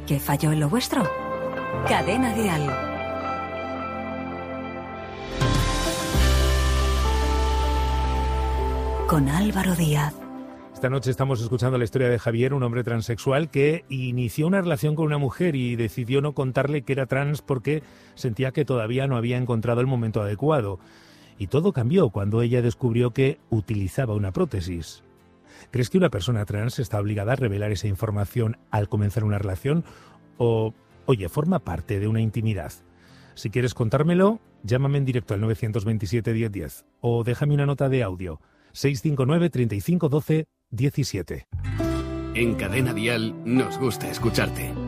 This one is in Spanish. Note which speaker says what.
Speaker 1: ¿Qué falló en lo vuestro? Cadena Dial. Con Álvaro Díaz.
Speaker 2: Esta noche estamos escuchando la historia de Javier, un hombre transexual que inició una relación con una mujer y decidió no contarle que era trans porque sentía que todavía no había encontrado el momento adecuado. Y todo cambió cuando ella descubrió que utilizaba una prótesis. ¿Crees que una persona trans está obligada a revelar esa información al comenzar una relación? O, oye, forma parte de una intimidad. Si quieres contármelo, llámame en directo al 927 1010 o déjame una nota de audio. 659 35 12 17.
Speaker 3: En Cadena Dial nos gusta escucharte.